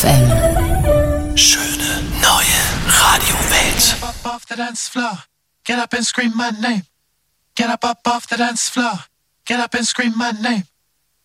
Schöne neue Radiowelt. Get up off the dance floor. Get up and scream my name. Get up off the dance floor. Get up and scream my name.